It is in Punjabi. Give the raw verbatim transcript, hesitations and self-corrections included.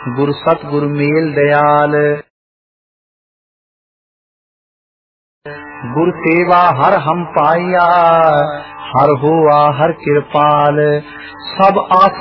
गुर सतगुर मेल दयाल। गुर सेवा हर हम पाइया, हर होआ हर कृपाल। सब आस